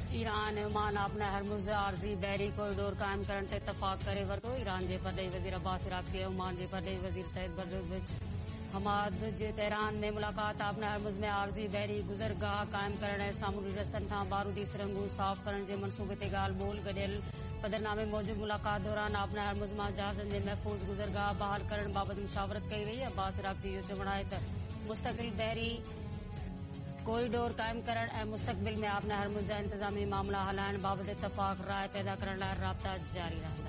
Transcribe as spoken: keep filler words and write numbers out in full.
Iran Oman अपना हरमुज़ आरज़ी बहरी corridor कायम करण ते इतफ़ाक़ करे वरितो। ईरान जे परॾेही वज़ीर अब्बास इराक़ी ऐं ओमान जे परॾेही वज़ीर सईद बदरुद्दीन हमाद जे तेहरान में मुलाक़ात। अपना हरमुज़ में आरज़ी बहरी गुज़रगाह कायम करण ऐं सामूंडी रस्तनि तां बारूदी सुरंगूं साफ़ करण जे मनसूबे ते ॻाल्हि ॿोल। गॾियल पधरनामे मूजिब मुलाक़ात दौरान अपना हरमुज़ मां जहाज़नि जे महफ़ूज़ गुज़रगाह बहाल करण बाबति मुशावरत कई वई। अब्बास इराक़ी जो चवणु आहे त मुस्तक़िल बहरी कॉरिडोर कायम करण ऐं मुस्तक़बिल में अपना हरमुज़ जा इंतज़ामी मामला हलाइण बाबति इतफ़ाक़ राय पैदा करण लाइ राब्ता जारी रहंदा।